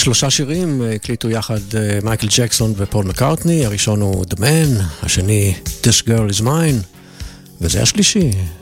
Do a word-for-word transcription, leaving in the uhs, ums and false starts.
שלושה שירים הקליטו יחד מייקל ג'קסון ופול מקארטני, הראשון הוא The Man, השני This Girl Is Mine, וזה השלישי.